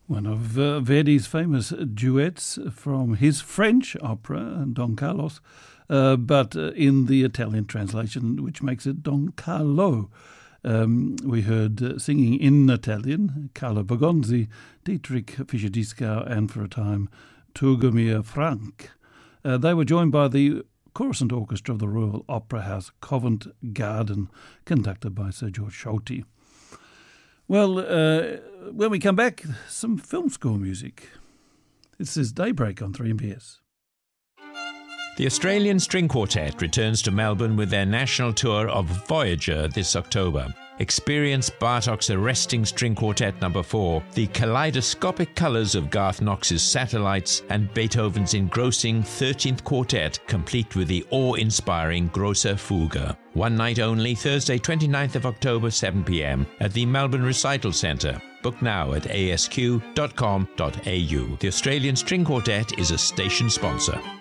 One of Verdi's famous duets from his French opera, Don Carlos, but in the Italian translation, which makes it Don Carlo. We heard singing in Italian, Carlo Bergonzi, Dietrich Fischer-Dieskau, and for a time, Turgomir Frank. They were joined by the chorus and orchestra of the Royal Opera House, Covent Garden, conducted by Sir George Solti. Well, when we come back, some film score music. This is Daybreak on 3MBS. The Australian String Quartet returns to Melbourne with their national tour of Voyager this October. Experience Bartok's arresting string quartet number 4, the kaleidoscopic colours of Garth Knox's Satellites, and Beethoven's engrossing 13th quartet, complete with the awe-inspiring Grosse Fuge. One night only, Thursday 29th of October, 7 p.m. at the Melbourne Recital Centre. Book now at asq.com.au. The Australian String Quartet is a station sponsor.